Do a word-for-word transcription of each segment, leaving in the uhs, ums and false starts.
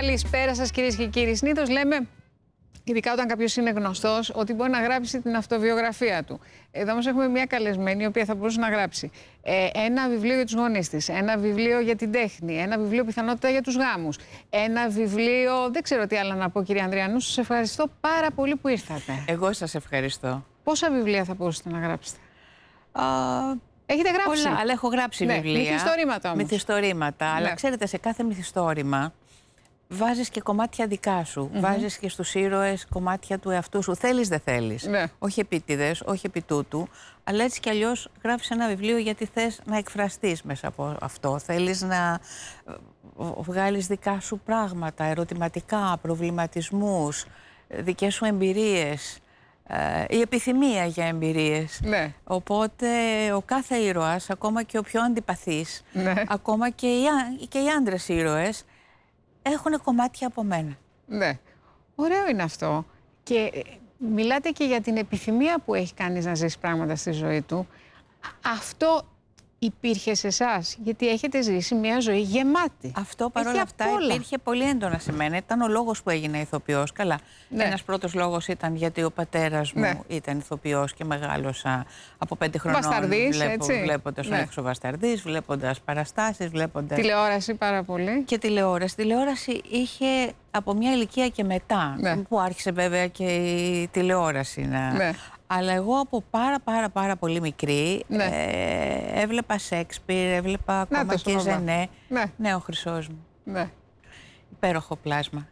Καλησπέρα σας, κυρίες και κύριοι. Συνήθως λέμε, ειδικά όταν κάποιος είναι γνωστός, ότι μπορεί να γράψει την αυτοβιογραφία του. Εδώ όμως έχουμε μια καλεσμένη, η οποία θα μπορούσε να γράψει ε, ένα βιβλίο για τους γονείς της, ένα βιβλίο για την τέχνη, ένα βιβλίο πιθανότητα για τους γάμους, ένα βιβλίο, δεν ξέρω τι άλλο να πω, κυρία Ανδριανού. Σας ευχαριστώ πάρα πολύ που ήρθατε. Εγώ σας ευχαριστώ. Πόσα βιβλία θα μπορούσατε να γράψετε? Α, Έχετε γράψει? Πολλά, αλλά έχω γράψει ναι, βιβλία. Μυθιστορήματα όμως. Μυθιστορήματα, ναι. αλλά ξέρετε, σε κάθε μυθιστόρημα βάζεις και κομμάτια δικά σου. Mm-hmm. Βάζεις και στους ήρωες κομμάτια του εαυτού σου. Θέλεις, δεν θέλεις. Ναι. Όχι επίτηδες, όχι επί τούτου. Αλλά έτσι κι αλλιώς γράφεις ένα βιβλίο γιατί θες να εκφραστείς μέσα από αυτό. Θέλεις να βγάλεις δικά σου πράγματα, ερωτηματικά, προβληματισμούς, δικές σου εμπειρίες. Η επιθυμία για εμπειρίες. Ναι. Οπότε ο κάθε ήρωας, ακόμα και ο πιο αντιπαθής, ναι. ακόμα και οι, και οι άντρες ήρωες, έχουν κομμάτια από μένα. Ναι. Ωραίο είναι αυτό. Και μιλάτε και για την επιθυμία που έχει κανείς να ζήσει πράγματα στη ζωή του. Αυτό υπήρχε σε εσάς, γιατί έχετε ζήσει μια ζωή γεμάτη. Αυτό παρόλα αυτά υπήρχε πολύ έντονα σε μένα. Ήταν ο λόγος που έγινα ηθοποιός. Καλά. Ναι. Ένας πρώτος λόγος ήταν γιατί ο πατέρας μου ναι. ήταν ηθοποιός και μεγάλωσα από πέντε χρονών. Βασταρδής, βλέπω, έτσι. Βλέποντας ναι. ο Έξω Βασταρδής, βλέποντας παραστάσεις, βλέποντας. Τηλεόραση πάρα πολύ. Και τηλεόραση. Τηλεόραση είχε από μια ηλικία και μετά. Ναι. Που άρχισε βέβαια και η τηλεόραση να. Ναι. Αλλά εγώ από πάρα πάρα πάρα πολύ μικρή ναι. ε, έβλεπα Σέξπιρ, έβλεπα ακόμα και Ζενέ. Ναι. ναι, ο Χρυσός μου. Ναι. Υπέροχο πλάσμα.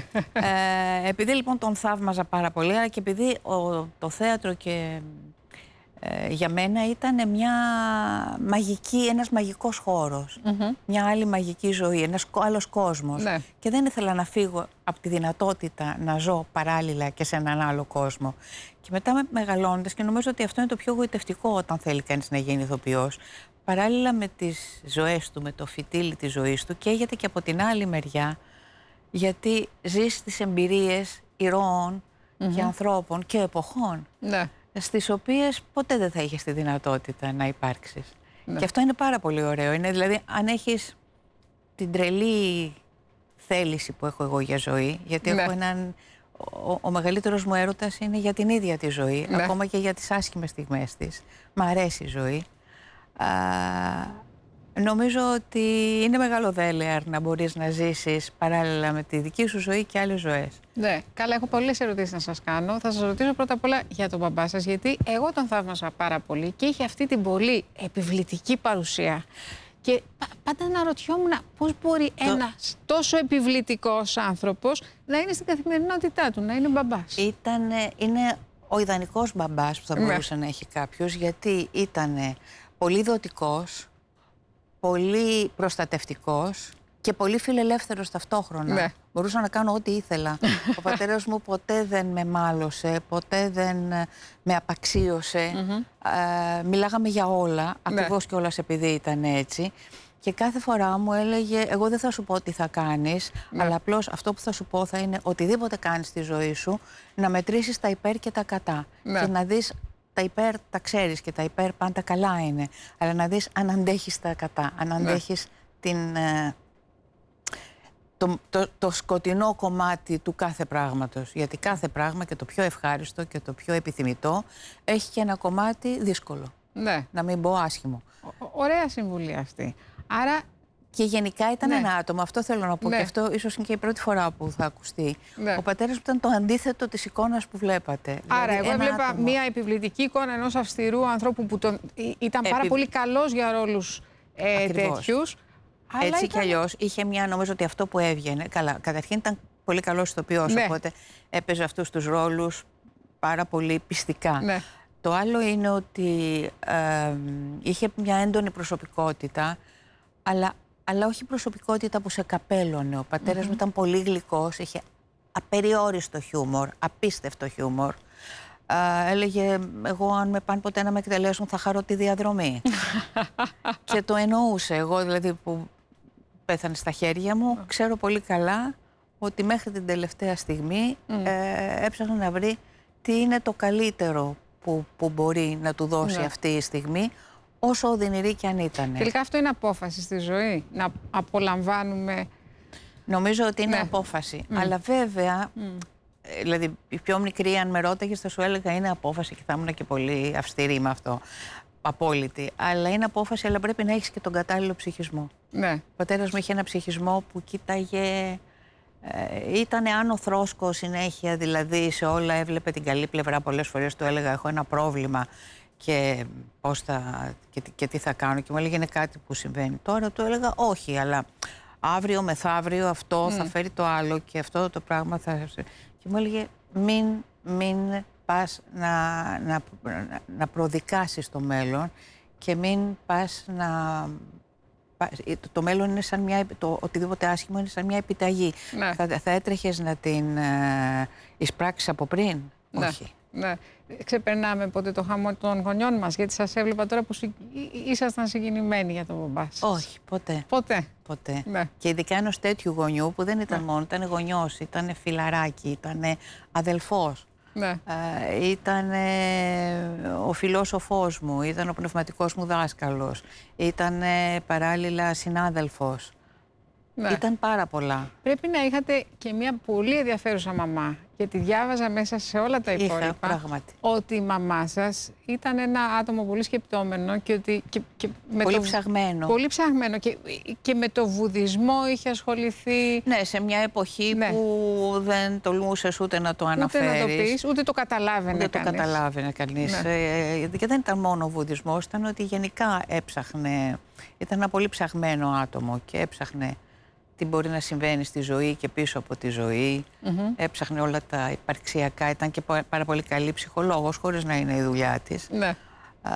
ε, επειδή λοιπόν τον θαύμαζα πάρα πολύ, αλλά και επειδή ο, το θέατρο και ε, για μένα ήταν μια μαγική, ένας μαγικός χώρος. Mm-hmm. Μια άλλη μαγική ζωή, ένας άλλος κόσμος. Ναι. Και δεν ήθελα να φύγω από τη δυνατότητα να ζω παράλληλα και σε έναν άλλο κόσμο. Και μετά μεγαλώνοντας, και νομίζω ότι αυτό είναι το πιο γοητευτικό όταν θέλει κανείς να γίνει ηθοποιός, παράλληλα με τις ζωές του, με το φυτίλι της ζωής του, καίγεται και από την άλλη μεριά, γιατί ζεις τις εμπειρίες ηρώων mm-hmm. και ανθρώπων και εποχών, ναι. στις οποίες ποτέ δεν θα είχες τη δυνατότητα να υπάρξεις. Ναι. Και αυτό είναι πάρα πολύ ωραίο. Είναι δηλαδή, αν έχεις την τρελή θέληση που έχω εγώ για ζωή, γιατί ναι. έχω έναν... Ο, ο μεγαλύτερος μου έρωτας είναι για την ίδια τη ζωή, ναι. ακόμα και για τις άσχημες στιγμές της. Μ' αρέσει η ζωή. Α, νομίζω ότι είναι μεγάλο δέλεαρ να μπορείς να ζήσεις παράλληλα με τη δική σου ζωή και άλλες ζωές. Ναι, καλά, έχω πολλές ερωτήσεις να σας κάνω. Θα σας ρωτήσω πρώτα απ' όλα για τον μπαμπά σας, γιατί εγώ τον θαύμασα πάρα πολύ και είχε αυτή την πολύ επιβλητική παρουσία. Και πάντα αναρωτιόμουν πώς μπορεί το... ένας τόσο επιβλητικός άνθρωπος να είναι στην καθημερινότητά του, να είναι μπαμπάς. Ήτανε, είναι ο ιδανικός μπαμπάς που θα μπορούσε ναι. να έχει κάποιος, γιατί ήταν πολύ δοτικός, πολύ προστατευτικός και πολύ φιλελεύθερος ταυτόχρονα. Ναι. Μπορούσα να κάνω ό,τι ήθελα. Ο πατέρας μου ποτέ δεν με μάλωσε, ποτέ δεν με απαξίωσε. Mm-hmm. ε, μιλάγαμε για όλα, ακριβώς ναι. κιόλας επειδή ήταν έτσι. Και κάθε φορά μου έλεγε, εγώ δεν θα σου πω τι θα κάνεις, ναι. αλλά απλώς αυτό που θα σου πω θα είναι οτιδήποτε κάνεις στη ζωή σου, να μετρήσεις τα υπέρ και τα κατά. Ναι. Και να δεις, τα υπέρ τα ξέρεις και τα υπέρ πάντα καλά είναι, αλλά να δεις αν αντέχεις τα κατά, αν αντέχεις ναι. την... Ε, Το, το, το σκοτεινό κομμάτι του κάθε πράγματος. Γιατί κάθε πράγμα, και το πιο ευχάριστο και το πιο επιθυμητό, έχει και ένα κομμάτι δύσκολο. Ναι. Να μην πω άσχημο. Ο, ωραία συμβουλή αυτή. Άρα... Και γενικά ήταν ναι. ένα άτομο, αυτό θέλω να πω, ναι. και αυτό ίσως είναι και η πρώτη φορά που θα ακουστεί. Ναι. Ο πατέρας μου ήταν το αντίθετο της εικόνας που βλέπατε. Άρα, δηλαδή, εγώ έβλεπα άτομο... μια επιβλητική εικόνα ενός αυστηρού ανθρώπου που τον... ήταν πάρα Επι... πολύ καλός για ρόλους ε, τέτοιους. Αλλά έτσι ήταν... κι αλλιώς είχε μια, νομίζω ότι αυτό που έβγαινε. Καλά, καταρχήν ήταν πολύ καλός ηθοποιός, ναι. οπότε έπαιζε αυτούς τους ρόλους πάρα πολύ πιστικά. Ναι. Το άλλο είναι ότι ε, είχε μια έντονη προσωπικότητα, αλλά, αλλά όχι προσωπικότητα που σε καπέλωνε. Ο πατέρας mm-hmm. μου ήταν πολύ γλυκός, είχε απεριόριστο χιούμορ, απίστευτο χιούμορ. Uh, έλεγε, εγώ αν με πάνε ποτέ να με εκτελέσουν θα χαρώ τη διαδρομή. Και το εννοούσε. Εγώ δηλαδή που πέθανε στα χέρια μου, mm. ξέρω πολύ καλά ότι μέχρι την τελευταία στιγμή mm. ε, έψαχνε να βρει τι είναι το καλύτερο που, που μπορεί να του δώσει mm. αυτή η στιγμή, όσο οδυνηρή κι αν ήταν. Τελικά αυτό είναι απόφαση στη ζωή, να απολαμβάνουμε Νομίζω ότι είναι Ναι. απόφαση. Mm. Αλλά βέβαια, Mm. ε, δηλαδή η πιο μικρή αν με ρώταγες θα σου έλεγα είναι απόφαση και θα ήμουν και πολύ αυστηρή με αυτό. Απόλυτη. Αλλά είναι απόφαση, αλλά πρέπει να έχεις και τον κατάλληλο ψυχισμό. Ναι. Ο πατέρας μου είχε ένα ψυχισμό που κοίταγε... Ε, ήτανε άνω θρόσκο συνέχεια, δηλαδή σε όλα έβλεπε την καλή πλευρά. Πολλές φορές του έλεγα έχω ένα πρόβλημα και, πώς θα, και, και τι θα κάνω και μου έλεγε είναι κάτι που συμβαίνει. Τώρα του έλεγα όχι, αλλά αύριο μεθαύριο αυτό mm. θα φέρει το άλλο και αυτό το πράγμα θα... Και μου έλεγε μην, μην πας να, να, να προδικάσεις το μέλλον και μην πας να... Το μέλλον είναι σαν μια, το οτιδήποτε άσχημο είναι σαν μια επιταγή. Ναι. Θα, θα έτρεχες να την ε, εισπράξεις από πριν? Ναι. Όχι. Ναι. Ξεπερνάμε ποτέ το χαμό των γονιών μας, γιατί σας έβλεπα τώρα που ήσασταν συγκινημένοι για τον μπαμπά σας. Όχι, ποτέ. Ποτέ. Ποτέ. Ναι. Και ειδικά ενός τέτοιου γονιού που δεν ήταν ναι. μόνο, ήταν γονιός, ήταν φιλαράκι, ήταν αδελφός. Ναι. Ε, ήταν ο φιλόσοφός μου, ήταν ο πνευματικός μου δάσκαλος, ήταν παράλληλα συνάδελφος. Ναι. Ήταν πάρα πολλά. Πρέπει να είχατε και μια πολύ ενδιαφέρουσα μαμά, γιατί διάβαζα μέσα σε όλα τα υπόλοιπα ότι η μαμά σας ήταν ένα άτομο πολύ σκεπτόμενο και ότι... Και, και με πολύ το, ψαγμένο. Πολύ ψαγμένο και, και με το βουδισμό είχε ασχοληθεί. Ναι, σε μια εποχή ναι. που δεν τολμούσες ούτε να το αναφέρεις. Ούτε να το πεις, ούτε το καταλάβαινε ούτε κανείς. το καταλάβαινε κανείς. Ναι. Ε, και δεν ήταν μόνο ο βουδισμός, ήταν ότι γενικά έψαχνε. Ήταν ένα πολύ ψαγμένο άτομο και έψαχνε τι μπορεί να συμβαίνει στη ζωή και πίσω από τη ζωή. Mm-hmm. Έψαχνε όλα τα υπαρξιακά. Ήταν και πάρα πολύ καλή ψυχολόγος, χωρίς να είναι η δουλειά της. Ναι. Α,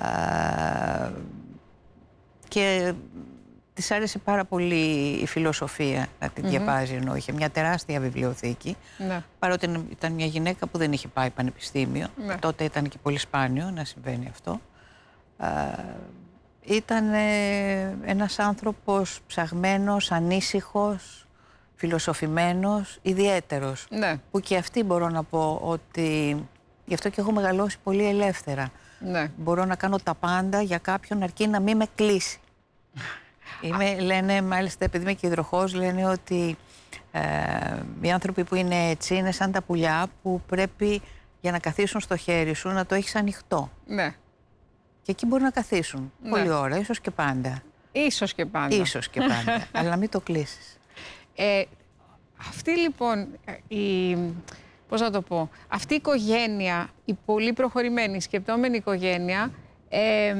και της άρεσε πάρα πολύ η φιλοσοφία να την mm-hmm. διαβάζει, ενώ είχε μια τεράστια βιβλιοθήκη. Ναι. Παρότι ήταν μια γυναίκα που δεν είχε πάει πανεπιστήμιο. Ναι. Τότε ήταν και πολύ σπάνιο να συμβαίνει αυτό. Α, Ήταν ε, ένας άνθρωπος ψαγμένος, ανήσυχος, φιλοσοφημένος, ιδιαίτερος. Ναι. Που και αυτή μπορώ να πω ότι... Γι' αυτό και έχω μεγαλώσει πολύ ελεύθερα. Ναι. Μπορώ να κάνω τα πάντα για κάποιον αρκεί να μην με κλείσει. Είμαι, λένε, μάλιστα, επειδή είμαι και υδροχός, λένε ότι ε, οι άνθρωποι που είναι έτσι είναι σαν τα πουλιά που πρέπει για να καθίσουν στο χέρι σου να το έχεις ανοιχτό. Ναι. Και εκεί μπορεί να καθίσουν. Ναι. Πολλή ώρα, ίσως και πάντα. Ίσως και πάντα. Ίσως και πάντα. Αλλά να μην το κλείσεις. Ε, αυτή λοιπόν, η, πώς να το πω, αυτή η οικογένεια, η πολύ προχωρημένη, σκεπτόμενη οικογένεια, ε,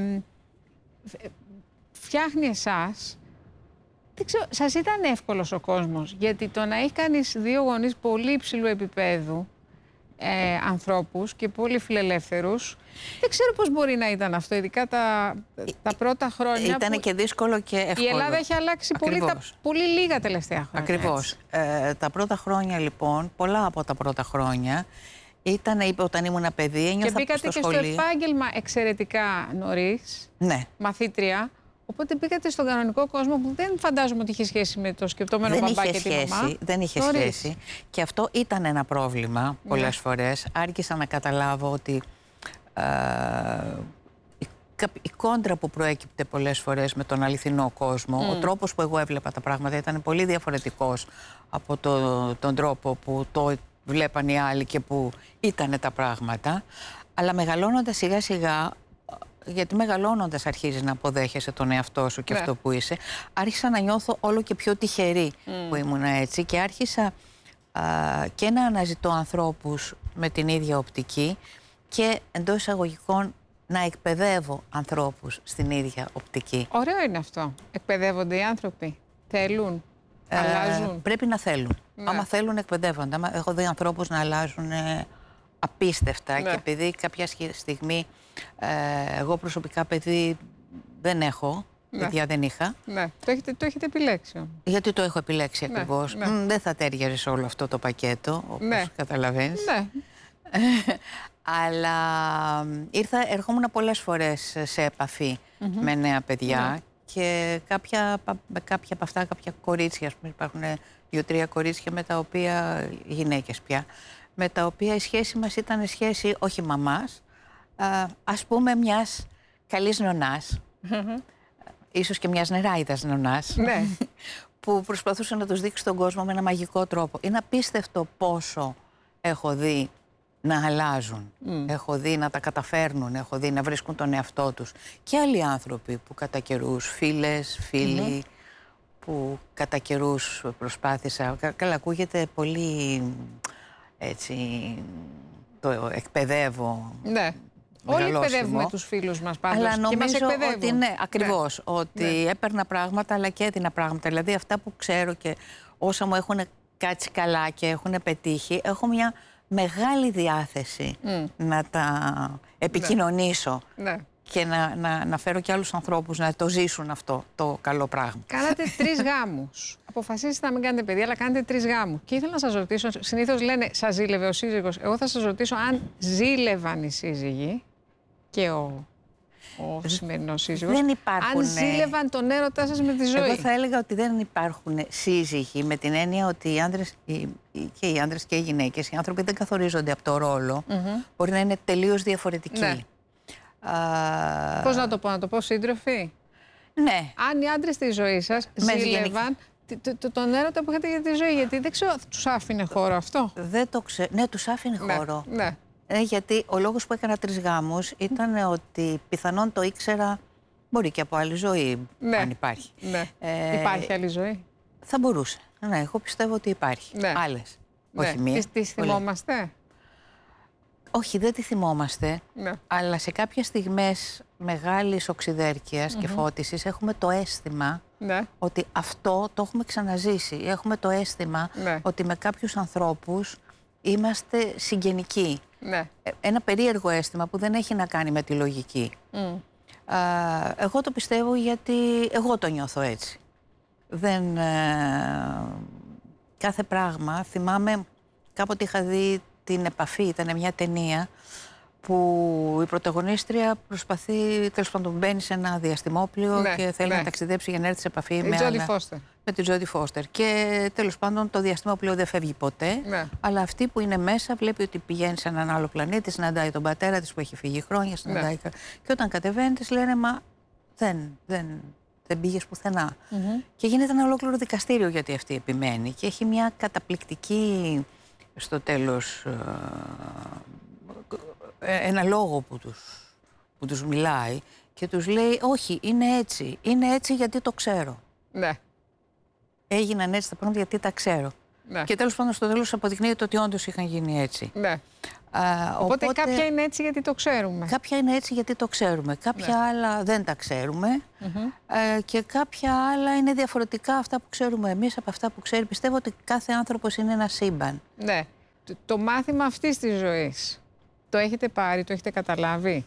φτιάχνει εσάς. Δεν ξέρω, σας ήταν εύκολος ο κόσμος, γιατί το να έχει κανείς δύο γονείς πολύ υψηλού επίπεδου, Ε, ανθρώπους και πολύ φιλελεύθερους. Δεν ξέρω πώς μπορεί να ήταν αυτό, ειδικά τα, τα πρώτα χρόνια. Ήταν που... και δύσκολο και εύκολο. Η Ελλάδα έχει αλλάξει πολύ, τα, πολύ λίγα τελευταία χρόνια. Ακριβώς. Ε, τα πρώτα χρόνια λοιπόν, πολλά από τα πρώτα χρόνια, ήταν όταν ήμουν παιδί, ένιωθα και μπήκατε στο και σχολείο. στο επάγγελμα εξαιρετικά νωρίς, ναι. Μαθήτρια. Οπότε μπήκατε στον κανονικό κόσμο που δεν φαντάζομαι ότι είχε σχέση με το σκεπτόμενο δεν μπαμπά είχε και σχέση, τη μαμά. Δεν είχε νωρίς. σχέση. Και αυτό ήταν ένα πρόβλημα πολλές yeah. φορές. Άρχισα να καταλάβω ότι ε, η, η κόντρα που προέκυπτε πολλές φορές με τον αληθινό κόσμο, mm. ο τρόπος που εγώ έβλεπα τα πράγματα ήταν πολύ διαφορετικός από το, τον τρόπο που το βλέπαν οι άλλοι και που ήταν τα πράγματα. Αλλά μεγαλώνοντας σιγά σιγά, γιατί μεγαλώνοντας αρχίζεις να αποδέχεσαι τον εαυτό σου και ναι. αυτό που είσαι, άρχισα να νιώθω όλο και πιο τυχερή mm. που ήμουν έτσι και άρχισα α, και να αναζητώ ανθρώπους με την ίδια οπτική και εντός εισαγωγικών να εκπαιδεύω ανθρώπους στην ίδια οπτική. Ωραίο είναι αυτό. Εκπαιδεύονται οι άνθρωποι. Θέλουν. Ε, αλλάζουν. Πρέπει να θέλουν. Ναι. Άμα θέλουν, εκπαιδεύονται. Έχω δει ανθρώπους να αλλάζουν ε, απίστευτα ναι. και επειδή κάποια στιγμή ε, εγώ προσωπικά παιδί δεν έχω, ναι. παιδιά δεν είχα. Ναι. Το έχετε, το έχετε επιλέξει. Γιατί το έχω επιλέξει ναι. ακριβώς. Ναι. Μ, δεν θα τέριαζε σε όλο αυτό το πακέτο, όπως ναι. καταλαβαίνεις. Ναι. Αλλά ήρθα, ερχόμουν πολλές φορές σε επαφή mm-hmm. με νέα παιδιά ναι. και κάποια, κάποια από αυτά, κάποια κορίτσια, ας πούμε, υπάρχουν δύο-τρία κορίτσια με τα οποία, γυναίκες πια, με τα οποία η σχέση μας ήταν σχέση όχι μαμάς, α, ας πούμε μιας καλής νονάς, mm-hmm. ίσως και μιας νεράιδας νονάς, ναι. που που προσπαθούσε να τους δείξει τον κόσμο με ένα μαγικό τρόπο. Είναι απίστευτο πόσο έχω δει να αλλάζουν, mm. έχω δει να τα καταφέρνουν, έχω δει να βρίσκουν τον εαυτό τους. Και άλλοι άνθρωποι που κατά καιρούς, φίλες, φίλοι, mm. που κατά καιρούς προσπάθησα. Καλά, ακούγεται πολύ έτσι, το εκπαιδεύω. Ναι. Όλοι εκπαιδεύουμε τους φίλους μας πάντως. Αλλά και νομίζω μας εκπαιδεύουν. ότι ναι, ακριβώς. Ναι. Ότι ναι. έπαιρνα πράγματα αλλά και έδινα πράγματα. Δηλαδή αυτά που ξέρω και όσα μου έχουν κάτσει καλά και έχουν πετύχει, έχω μια μεγάλη διάθεση mm. να τα επικοινωνήσω. Ναι. Και να, να, να φέρω και άλλους ανθρώπους να το ζήσουν αυτό το καλό πράγμα. Κάνατε τρεις γάμους. Αποφασίσετε να μην κάνετε παιδιά, αλλά κάνετε τρεις γάμους. Και ήθελα να σας ρωτήσω, συνήθως λένε σας ζήλευε ο σύζυγος. Εγώ θα σας ρωτήσω αν ζήλευαν οι σύζυγοι και ο, ο σημερινός σύζυγος. Δεν υπάρχουν. Αν ζήλευαν τον έρωτά σας με τη ζωή. Εγώ θα έλεγα ότι δεν υπάρχουν σύζυγοι με την έννοια ότι οι άντρες, οι, και οι άντρες και οι γυναίκες, οι άνθρωποι δεν καθορίζονται από το ρόλο. Mm-hmm. Μπορεί να είναι τελείως διαφορετικοί. Ναι. Uh... Πώς να το πω, να το πω σύντροφοι. Ναι. Αν οι άντρες στη ζωή σας ζήλευαν το, το, τον έρωτα που είχατε για τη ζωή, γιατί δεν ξέρω, τους άφηνε χώρο αυτό. Δεν το ξέρω. Ναι, τους άφηνε ναι, χώρο. Ναι. Ε, γιατί ο λόγος που έκανα τρεις γάμους ήταν ότι πιθανόν το ήξερα, μπορεί και από άλλη ζωή, ναι. αν υπάρχει. Ναι. Ε, υπάρχει άλλη ζωή. Θα μπορούσε. Ναι, εγώ πιστεύω ότι υπάρχει. Ναι. Άλλες. Ναι. Όχι μία. Τι θυμόμαστε. Όχι, δεν τη θυμόμαστε, ναι. αλλά σε κάποιες στιγμές μεγάλης οξυδέρκειας mm-hmm. και φώτισης έχουμε το αίσθημα ναι. ότι αυτό το έχουμε ξαναζήσει. Έχουμε το αίσθημα ναι. ότι με κάποιους ανθρώπους είμαστε συγγενικοί. Ναι. Ένα περίεργο αίσθημα που δεν έχει να κάνει με τη λογική. Mm. Α, εγώ το πιστεύω γιατί εγώ το νιώθω έτσι. Δεν, ε, κάθε πράγμα, θυμάμαι κάποτε είχα δει την επαφή, ήταν μια ταινία που η πρωταγωνίστρια προσπαθεί, τέλος πάντων μπαίνει σε ένα διαστημόπλιο ναι, και θέλει ναι. να ταξιδέψει για να έρθει σε επαφή η με, Τζόντι άλλα, Φώστερ. με την Τζόντι Φώστερ. Και τέλος πάντων το διαστημόπλιο δεν φεύγει ποτέ, ναι. αλλά αυτή που είναι μέσα βλέπει ότι πηγαίνει σε έναν άλλο πλανήτη, συναντάει τον πατέρα της που έχει φύγει χρόνια, συναντάει ναι. και όταν κατεβαίνει της λένε μα δεν, δεν, δεν πήγες πουθενά. Mm-hmm. Και γίνεται ένα ολόκληρο δικαστήριο γιατί αυτή επιμένει και έχει μια καταπληκτική στο τέλος ένα λόγο που τους, που τους μιλάει και τους λέει όχι, είναι έτσι, είναι έτσι γιατί το ξέρω. Ναι. Έγιναν έτσι τα πράγματα γιατί τα ξέρω. Ναι. Και τέλος πάντων στο τέλος αποδεικνύεται ότι όντως είχαν γίνει έτσι. Ναι. Α, οπότε, οπότε κάποια είναι έτσι γιατί το ξέρουμε. Κάποια είναι έτσι γιατί το ξέρουμε. Κάποια ναι. άλλα δεν τα ξέρουμε. Mm-hmm. Ε, και κάποια άλλα είναι διαφορετικά αυτά που ξέρουμε εμείς από αυτά που ξέρει. Πιστεύω ότι κάθε άνθρωπος είναι ένα σύμπαν. Ναι. Το, το μάθημα αυτής της ζωής το έχετε πάρει, το έχετε καταλάβει.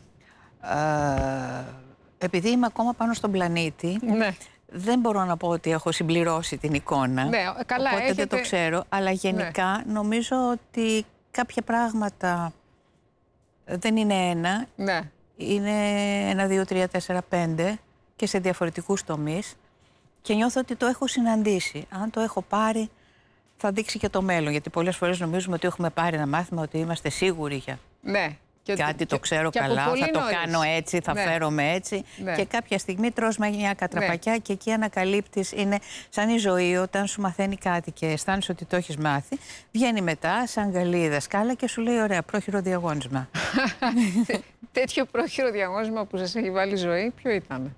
Ε, επειδή είμαι ακόμα πάνω στον πλανήτη, ναι. δεν μπορώ να πω ότι έχω συμπληρώσει την εικόνα. Ναι, καλά, οπότε έχετε... δεν το ξέρω. Αλλά γενικά ναι. νομίζω ότι κάποια πράγματα δεν είναι ένα. Ναι. Είναι ένα, δύο, τρία, τέσσερα, πέντε και σε διαφορετικούς τομείς. Και νιώθω ότι το έχω συναντήσει. Αν το έχω πάρει, θα δείξει και το μέλλον. Γιατί πολλές φορές νομίζουμε ότι έχουμε πάρει ένα μάθημα, ότι είμαστε σίγουροι για ναι. και κάτι και, το ξέρω και καλά, θα νωρίς. το κάνω έτσι, θα ναι. φέρομαι έτσι. Ναι. Και κάποια στιγμή τρως μια κατραπακιά ναι. και εκεί ανακαλύπτεις, είναι σαν η ζωή όταν σου μαθαίνει κάτι και αισθάνεσαι ότι το έχεις μάθει. Βγαίνει μετά σαν καλή δασκάλα και σου λέει ωραία, πρόχειρο διαγώνισμα. Τέτοιο πρόχειρο διαγώνισμα που σας έχει βάλει η ζωή, ποιο ήταν?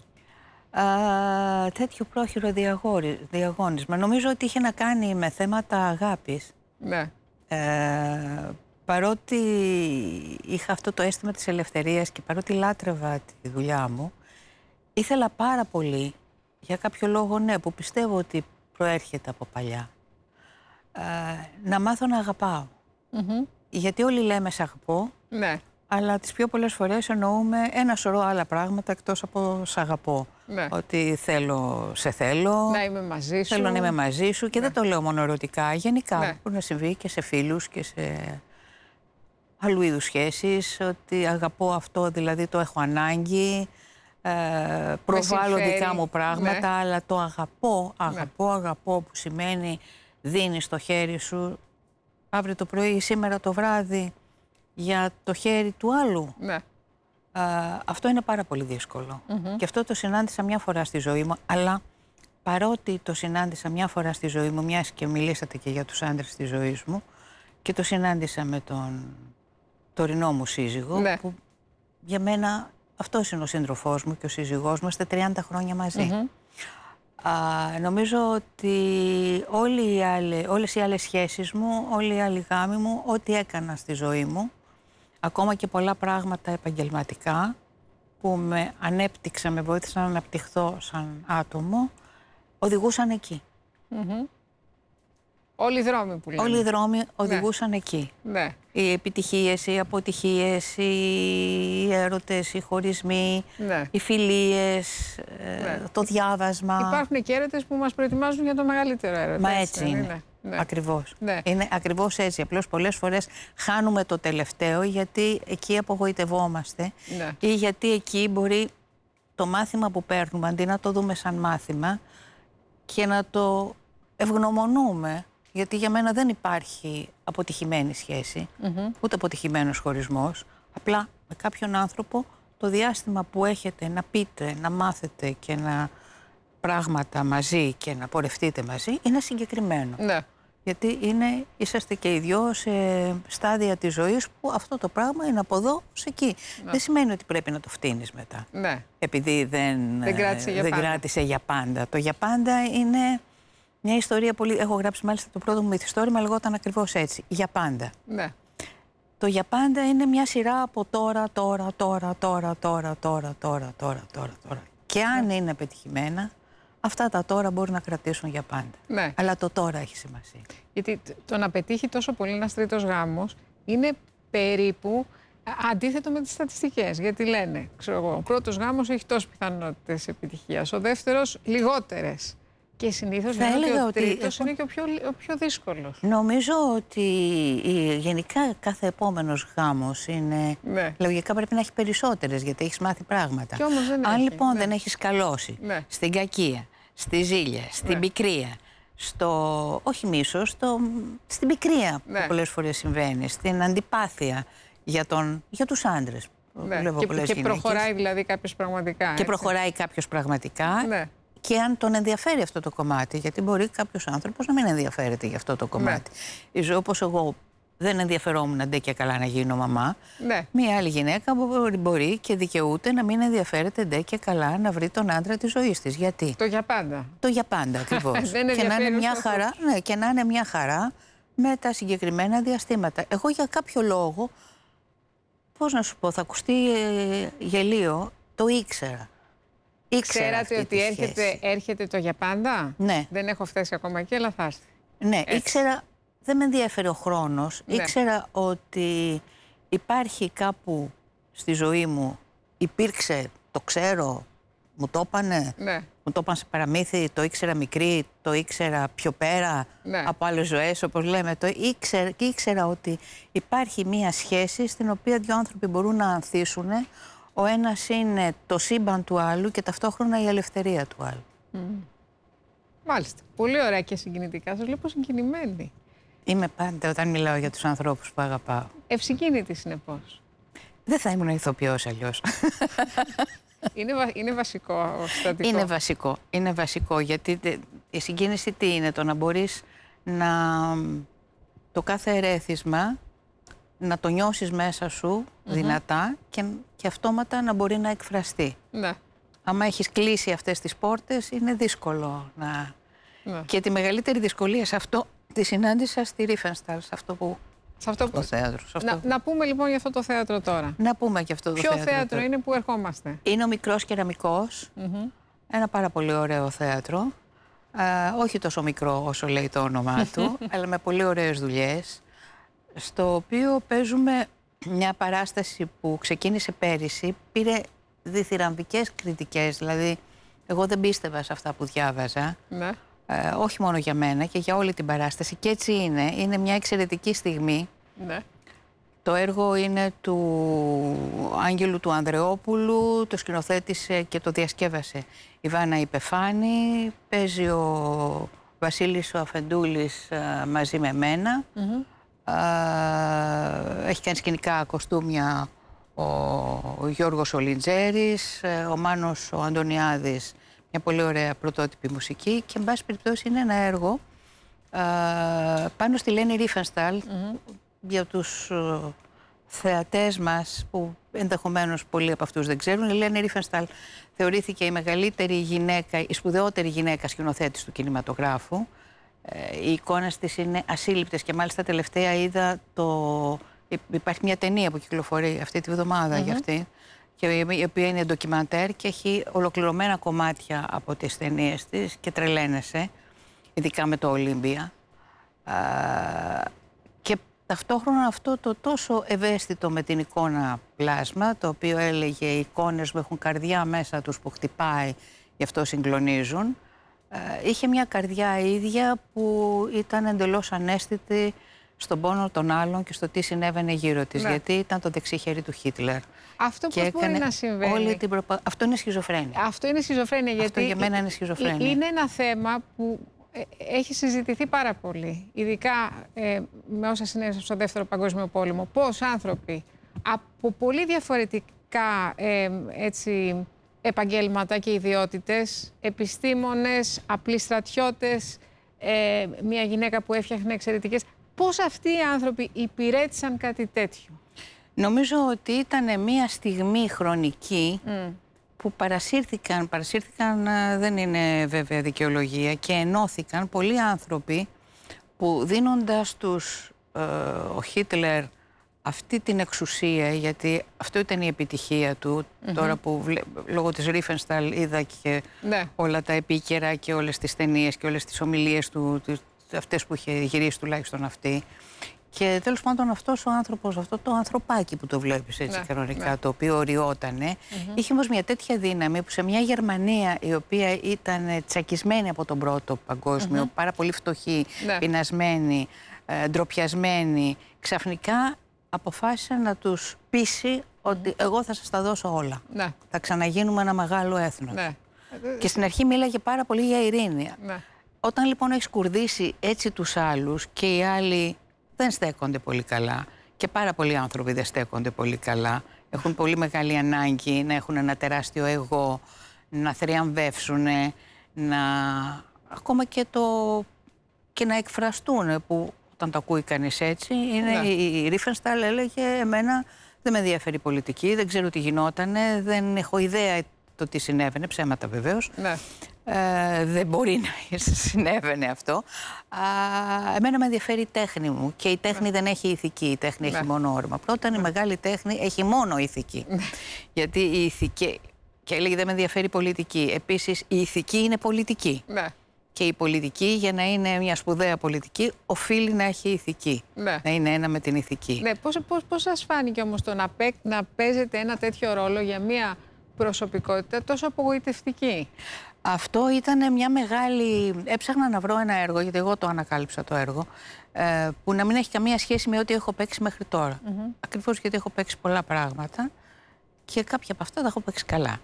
Α, τέτοιο πρόχειρο διαγώνισμα. Νομίζω ότι είχε να κάνει με θέματα αγάπης. Ναι. Ε, παρότι είχα αυτό το αίσθημα της ελευθερίας και παρότι λάτρευα τη δουλειά μου, ήθελα πάρα πολύ, για κάποιο λόγο ναι, που πιστεύω ότι προέρχεται από παλιά, ε, να μάθω να αγαπάω. Mm-hmm. Γιατί όλοι λέμε σ' αγαπώ, ναι. αλλά τις πιο πολλές φορές εννοούμε ένα σωρό άλλα πράγματα εκτός από σ' αγαπώ. Ναι. Ότι θέλω, σε θέλω, να είμαι μαζί σου. Θέλω να είμαι μαζί σου και ναι. δεν το λέω μόνο ερωτικά. Γενικά ναι. μπορεί να συμβεί και σε φίλους και σε άλλου είδους σχέσεις. Ότι αγαπώ αυτό, δηλαδή το έχω ανάγκη. Ε, προβάλλω δικά μου πράγματα, ναι. αλλά το αγαπώ, αγαπώ, ναι. αγαπώ που σημαίνει δίνεις το χέρι σου αύριο το πρωί ή σήμερα το βράδυ για το χέρι του άλλου. Ναι. Uh, αυτό είναι πάρα πολύ δύσκολο. Mm-hmm. Και αυτό το συνάντησα μια φορά στη ζωή μου, αλλά παρότι το συνάντησα μια φορά στη ζωή μου, μιας και μιλήσατε και για τους άντρες της ζωής μου, και το συνάντησα με τον τωρινό μου σύζυγο, ναι. που για μένα αυτός είναι ο σύντροφός μου και ο σύζυγός μου, είμαστε τριάντα χρόνια μαζί. Mm-hmm. Α, νομίζω ότι όλοι οι άλλοι, όλες οι άλλες σχέσεις μου, όλοι οι άλλοι γάμοι μου, ό,τι έκανα στη ζωή μου, ακόμα και πολλά πράγματα επαγγελματικά που με ανέπτυξαν, με βοήθησαν να αναπτυχθώ σαν άτομο, οδηγούσαν εκεί. Mm-hmm. Όλοι οι δρόμοι που λέμε. Όλοι οι δρόμοι οδηγούσαν ναι. εκεί. Ναι. Οι επιτυχίες, οι αποτυχίες, οι έρωτες, οι χωρισμοί, ναι. οι φιλίες, ναι. το διάβασμα. Υπάρχουν και έρωτες που μας προετοιμάζουν για το μεγαλύτερο έρωτα. Μα έτσι είναι. είναι. Ναι. Ακριβώς. Ναι. Είναι ακριβώς έτσι. Απλώς πολλές φορές χάνουμε το τελευταίο γιατί εκεί απογοητευόμαστε ναι. ή γιατί εκεί μπορεί το μάθημα που παίρνουμε, αντί να το δούμε σαν μάθημα και να το ευγνωμονούμε, γιατί για μένα δεν υπάρχει αποτυχημένη σχέση, mm-hmm. ούτε αποτυχημένος χωρισμός. Απλά με κάποιον άνθρωπο το διάστημα που έχετε να πείτε, να μάθετε και να πράγματα μαζί και να πορευτείτε μαζί είναι συγκεκριμένο. Ναι. Γιατί είναι, είσαστε και οι δυο σε στάδια της ζωής που αυτό το πράγμα είναι από εδώ σε εκεί. Ναι. Δεν σημαίνει ότι πρέπει να το φτύνεις μετά. Ναι. Επειδή δεν, δεν, κράτησε, για δεν κράτησε για πάντα. Το για πάντα είναι μια ιστορία πολύ... Έχω γράψει μάλιστα το πρώτο μου μυθιστόρημα, λεγόταν ακριβώς έτσι. Για πάντα. Ναι. Το για πάντα είναι μια σειρά από τώρα, τώρα, τώρα, τώρα, τώρα, τώρα, τώρα, τώρα, τώρα, τώρα. Και αν ναι. είναι πετυχημένα, αυτά τα τώρα μπορεί να κρατήσουν για πάντα. Ναι. Αλλά το τώρα έχει σημασία. Γιατί το να πετύχει τόσο πολύ ένας τρίτος γάμος είναι περίπου αντίθετο με τις στατιστικές. Γιατί λένε, ξέρω εγώ, ο πρώτος γάμος έχει τόσες πιθανότητες επιτυχίας, ο δεύτερος λιγότερες. Και συνήθως λένε ότι ο τρίτος είναι και ο πιο, ο πιο δύσκολος. Νομίζω ότι γενικά κάθε επόμενος γάμος είναι... Ναι. Λογικά πρέπει να έχει περισσότερες, γιατί έχεις μάθει πράγματα. Κι όμως δεν Αν έχει, λοιπόν ναι. δεν έχεις καλώσει ναι. στην κακία, στη ζήλια, στην ναι. πικρία, στο... όχι μίσος, στο... στην πικρία ναι. που πολλές φορές συμβαίνει, στην αντιπάθεια για, τον... για τους άντρες. Ναι. Και, και προχωράει δηλαδή κάποιος πραγματικά. Και έτσι. προχωράει κάποιος πραγματικά. Ναι. Και αν τον ενδιαφέρει αυτό το κομμάτι, γιατί μπορεί κάποιος άνθρωπος να μην ενδιαφέρεται για αυτό το κομμάτι. Ναι. Η ζωή, όπως εγώ δεν ενδιαφερόμουν αντί και καλά να γίνω μαμά, ναι. μία άλλη γυναίκα μπορεί, μπορεί και δικαιούται να μην ενδιαφέρεται αντί και καλά να βρει τον άντρα της ζωής της. Γιατί? Το για πάντα. Το για πάντα ακριβώς. και, να είναι μια χαρά, ναι, και να είναι μια χαρά με τα συγκεκριμένα διαστήματα. Εγώ για κάποιο λόγο, πώς να σου πω, θα ακουστεί ε, γελίο, το ήξερα. Ξέρατε ότι έρχεται, έρχεται το για πάντα. Ναι. Δεν έχω φτάσει ακόμα εκεί, αλλά θα έρθει. Ναι, έτσι. Ήξερα, δεν με ενδιαφέρει ο χρόνος. Ναι. Ήξερα ότι υπάρχει κάπου στη ζωή μου, υπήρξε, το ξέρω, μου το έπανε, ναι. μου το έπανε σε παραμύθι, το ήξερα μικρή, το ήξερα πιο πέρα ναι. από άλλες ζωές, όπως λέμε. Το ήξερα, και ήξερα ότι υπάρχει μία σχέση στην οποία δύο άνθρωποι μπορούν να ανθίσουν. Ο ένας είναι το σύμπαν του άλλου και ταυτόχρονα η ελευθερία του άλλου. Mm. Μάλιστα. Πολύ ωραία και συγκινητικά. Σας βλέπω συγκινημένη. Είμαι πάντα όταν μιλάω για τους ανθρώπους που αγαπάω. Ευσυγκίνητη συνεπώς. Δεν θα ήμουν ηθοποιός αλλιώς. Είναι, βα... είναι βασικό συστατικό. Είναι βασικό. Είναι βασικό γιατί η συγκίνηση τι είναι? Το να μπορείς να... το κάθε ερέθισμα να το νιώσεις μέσα σου mm-hmm. δυνατά και, και αυτόματα να μπορεί να εκφραστεί. Ναι. Άμα έχεις κλείσει αυτές τις πόρτες είναι δύσκολο να... Ναι. Και τη μεγαλύτερη δυσκολία σε αυτό τη συνάντησα στη Ρίφενσταλ, σε αυτό που... Σε αυτό που... θέατρο. Σε αυτό... Να, να πούμε λοιπόν για αυτό το θέατρο τώρα. Να πούμε και αυτό το Ποιο θέατρο. Ποιο θέατρο τώρα. είναι που ερχόμαστε? Είναι ο Μικρός Κεραμικός. Mm-hmm. Ένα πάρα πολύ ωραίο θέατρο. Α, όχι τόσο μικρό όσο λέει το όνομά του, αλλά με πολύ ωραίες δουλειές. Στο οποίο παίζουμε μια παράσταση που ξεκίνησε πέρυσι, πήρε διθυραμβικές κριτικές, δηλαδή εγώ δεν πίστευα σε αυτά που διάβαζα, ναι. ε, όχι μόνο για μένα και για όλη την παράσταση, και έτσι είναι, είναι μια εξαιρετική στιγμή. Ναι. Το έργο είναι του Άγγελου του Ανδρεόπουλου, το σκηνοθέτησε και το διασκεύασε η Βάνα Υπεφάνη, παίζει ο Βασίλης ο Αφεντούλης ε, μαζί με μένα. Mm-hmm. Uh, έχει κάνει σκηνικά κοστούμια ο, ο Γιώργος ο Λιντζέρης, ο Μάνος ο Αντωνιάδης μια πολύ ωραία πρωτότυπη μουσική και εν πάση περιπτώσει είναι ένα έργο α, πάνω στη Λένη Ρίφενσταλ, mm-hmm. για τους α, θεατές μας που ενδεχομένως πολλοί από αυτούς δεν ξέρουν. Η Λένη Ρίφενσταλ θεωρήθηκε η μεγαλύτερη γυναίκα, η σπουδαιότερη γυναίκα σκηνοθέτης του κινηματογράφου. Ε, οι εικόνες της είναι ασύλληπτες και μάλιστα τελευταία είδα το... Υπάρχει μια ταινία που κυκλοφορεί αυτή τη βδομάδα mm-hmm. για αυτή, και η οποία είναι ντοκιμαντέρ και έχει ολοκληρωμένα κομμάτια από τις ταινίες της και τρελαίνεσαι, ειδικά με το Ολύμπια. Και ταυτόχρονα αυτό το τόσο ευαίσθητο με την εικόνα πλάσμα, το οποίο έλεγε οι εικόνες μου έχουν καρδιά μέσα τους που χτυπάει, γι' αυτό συγκλονίζουν. Είχε μια καρδιά ίδια που ήταν εντελώς αναίσθητη στον πόνο των άλλων και στο τι συνέβαινε γύρω της, ναι. γιατί ήταν το δεξί χέρι του Χίτλερ. Αυτό πώς μπορεί να συμβαίνει? Όλη την προπα... Αυτό είναι σχιζοφρένεια. Αυτό είναι σχιζοφρένεια, γιατί Αυτό για μένα είναι σχιζοφρένεια. Είναι ένα θέμα που έχει συζητηθεί πάρα πολύ, ειδικά ε, με όσα συνέβησαν στο Δεύτερο Παγκόσμιο Πόλεμο. Πώς άνθρωποι από πολύ διαφορετικά ε, έτσι, επαγγέλματα και ιδιότητες, επιστήμονες, απλοί στρατιώτες, ε, μια γυναίκα που έφτιαχνε εξαιρετικές, πώς αυτοί οι άνθρωποι υπηρέτησαν κάτι τέτοιο? Νομίζω ότι ήταν μια στιγμή χρονική mm. που παρασύρθηκαν, παρασύρθηκαν δεν είναι βέβαια δικαιολογία, και ενώθηκαν πολλοί άνθρωποι που δίνοντας τους ε, ο Χίτλερ αυτή την εξουσία, γιατί αυτό ήταν η επιτυχία του, mm-hmm. τώρα που λόγω της Ρίφενσταλ είδα και ναι. όλα τα επίκαιρα και όλες τις ταινίες και όλες τις ομιλίες του, αυτές που είχε γυρίσει τουλάχιστον αυτή. Και τέλος πάντων αυτός ο άνθρωπος, αυτό το ανθρωπάκι που το βλέπεις έτσι ναι, κανονικά, ναι. το οποίο οριότανε, mm-hmm. είχε όμως μια τέτοια δύναμη που σε μια Γερμανία η οποία ήταν τσακισμένη από τον Πρώτο Παγκόσμιο, mm-hmm. πάρα πολύ φτωχή, ναι. πεινασμένη, ε, ντροπιασμένη, ξαφνικά αποφάσισε να τους πείσει ότι mm-hmm. εγώ θα σας τα δώσω όλα. Ναι. Θα ξαναγίνουμε ένα μεγάλο έθνος. Ναι. Και στην αρχή μίλαγε πάρα πολύ για ειρήνη. Ναι. Όταν λοιπόν έχεις κουρδίσει έτσι τους άλλους και οι άλλοι δεν στέκονται πολύ καλά, και πάρα πολλοί άνθρωποι δεν στέκονται πολύ καλά, έχουν πολύ μεγάλη ανάγκη να έχουν ένα τεράστιο εγώ, να θριαμβεύσουν, να... ακόμα και, το... και να εκφραστούν, που όταν το ακούει κανείς έτσι, είναι... ναι. η Ρίφενσταλ έλεγε εμένα δεν με ενδιαφέρει η πολιτική, δεν ξέρω τι γινότανε, δεν έχω ιδέα το τι συνέβαινε, ψέματα βεβαίως. Ναι. Ε, δεν μπορεί να συνέβαινε αυτό. Α, εμένα με ενδιαφέρει η τέχνη μου, και η τέχνη ναι. δεν έχει ηθική, η τέχνη ναι. έχει μόνο όρμα. Πρώτα ναι. η μεγάλη τέχνη έχει μόνο ηθική. Ναι. Γιατί η ηθική, και έλεγε δεν με ενδιαφέρει η πολιτική, επίσης η ηθική είναι πολιτική. Ναι. Και η πολιτική, για να είναι μια σπουδαία πολιτική, οφείλει να έχει ηθική. Ναι. Να είναι ένα με την ηθική. Ναι. Πώς, πώς, πώς σας φάνηκε όμως το να, παί, να παίζετε ένα τέτοιο ρόλο για μια προσωπικότητα τόσο απογοητευτική? Αυτό ήταν μια μεγάλη... Έψαχνα να βρω ένα έργο, γιατί εγώ το ανακάλυψα το έργο, ε, που να μην έχει καμία σχέση με ό,τι έχω παίξει μέχρι τώρα. Mm-hmm. Ακριβώς γιατί έχω παίξει πολλά πράγματα και κάποια από αυτά τα έχω παίξει καλά.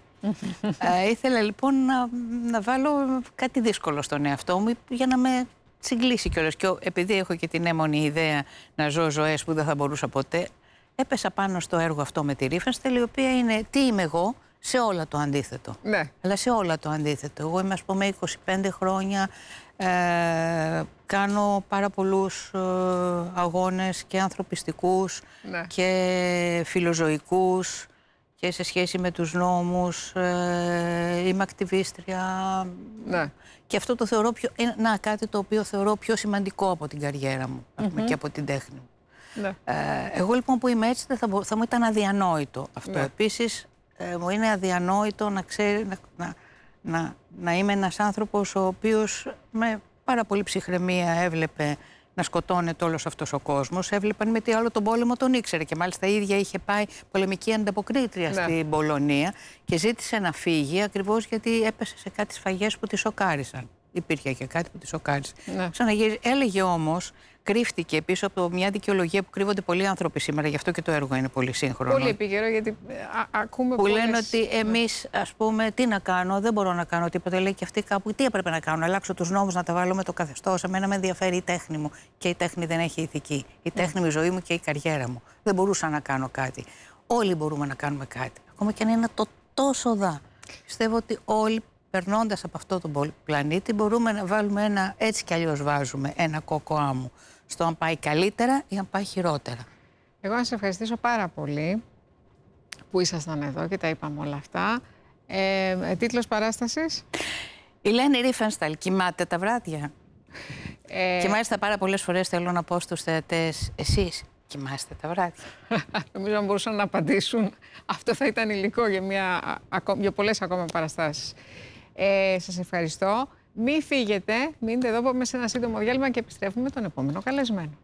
ε, ήθελα λοιπόν να, να βάλω κάτι δύσκολο στον εαυτό μου για να με συγκλήσει κιόλας. Και επειδή έχω και την έμονη ιδέα να ζω ζωές που δεν θα μπορούσα ποτέ, έπεσα πάνω στο έργο αυτό με τη Ρίφενσταλ, η οποία είναι τι είμαι εγώ, σε όλα το αντίθετο. Ναι. Αλλά σε όλα το αντίθετο. Εγώ είμαι, ας πούμε, είκοσι πέντε χρόνια, ε, κάνω πάρα πολλούς ε, αγώνες και ανθρωπιστικούς ναι. και φιλοζωικούς και σε σχέση με τους νόμους. Ε, είμαι ακτιβίστρια. Ναι. Και αυτό το θεωρώ πιο, είναι να, κάτι το οποίο θεωρώ πιο σημαντικό από την καριέρα μου mm-hmm. και από την τέχνη μου. Ναι. Ε, εγώ λοιπόν που είμαι έτσι θα, θα μου ήταν αδιανόητο αυτό. Ναι. Επίσης, Ε, μου είναι αδιανόητο να, ξέρει, να, να, να, να είμαι ένας άνθρωπος ο οποίος με πάρα πολύ ψυχραιμία έβλεπε να σκοτώνεται όλος αυτός ο κόσμος. Έβλεπαν με τι άλλο τον πόλεμο τον ήξερε, και μάλιστα η ίδια είχε πάει πολεμική ανταποκρίτρια ναι. στην Πολωνία και ζήτησε να φύγει ακριβώς γιατί έπεσε σε κάτι σφαγές που τη σοκάρισαν. Υπήρχε και κάτι που τη σοκάρισε. Ναι. Ξαναγύριζε. Έλεγε όμως, κρύφτηκε πίσω από μια δικαιολογία που κρύβονται πολλοί άνθρωποι σήμερα, γι' αυτό και το έργο είναι πολύ σύγχρονο. Πολύ επίκαιρο, γιατί α, ακούμε που πολλές... λένε ότι εμείς, ας πούμε, τι να κάνω, δεν μπορώ να κάνω τίποτα. Λέει και αυτοί κάπου, τι έπρεπε να κάνω, να αλλάξω τους νόμους, να τα βάλω με το καθεστώς. Εμένα με ενδιαφέρει η τέχνη μου, και η τέχνη δεν έχει ηθική. Η τέχνη μου, η ζωή μου και η καριέρα μου. Δεν μπορούσα να κάνω κάτι. Όλοι μπορούμε να κάνουμε κάτι. Ακόμα και αν είναι το τόσο δα. Πιστεύω ότι όλοι περνώντας από αυτό τον πλανήτη, μπορούμε να βάλουμε ένα, έτσι κι αλλιώς βάζουμε ένα κόκκο άμμου στο αν πάει καλύτερα ή αν πάει χειρότερα. Εγώ να σας ευχαριστήσω πάρα πολύ που ήσασταν εδώ και τα είπαμε όλα αυτά. Ε, τίτλος παράστασης. Η Λένη Ρίφενσταλ, κοιμάται τα βράδια. Ε... Και μάλιστα πάρα πολλές φορές θέλω να πω στους θεατές, εσείς κοιμάστε τα βράδια. Νομίζω να μπορούσαν να απαντήσουν. Αυτό θα ήταν υλικό για, μια, για πολλές ακόμα παραστάσεις. Ε, σας ευχαριστώ. Μην φύγετε, μείνετε εδώ, πάμε σε ένα σύντομο διάλειμμα και επιστρέφουμε τον επόμενο καλεσμένο.